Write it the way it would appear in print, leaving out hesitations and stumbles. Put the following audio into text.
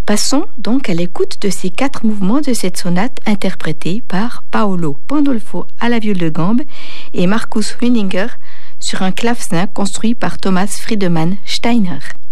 Passons donc à l'écoute de ces 4 mouvements de cette sonate interprétée par Paolo Pandolfo à la viole de gambe et Markus Hüninger sur un clavecin construit par Thomas Friedemann Steiner.